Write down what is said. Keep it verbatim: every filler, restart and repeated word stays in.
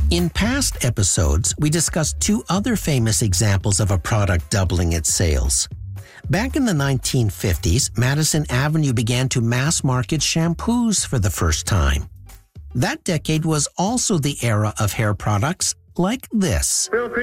In past episodes, we discussed two other famous examples of a product doubling its sales. Back in the nineteen fifties, Madison Avenue began to mass-market shampoos for the first time. That decade was also the era of hair products like this.